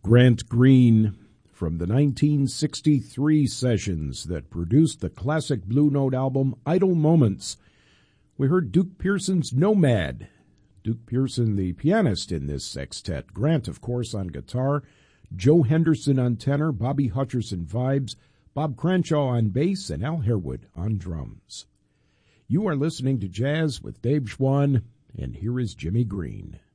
Grant Green from the 1963 sessions that produced the classic Blue Note album Idle Moments. We heard Duke Pearson's Nomad. Duke Pearson, the pianist in this sextet. Grant, of course, on guitar. Joe Henderson on tenor. Bobby Hutcherson vibes. Bob Cranshaw on bass. And Al Harewood on drums. You are listening to Jazz with Dave Schwann, and here is Jimmy Green.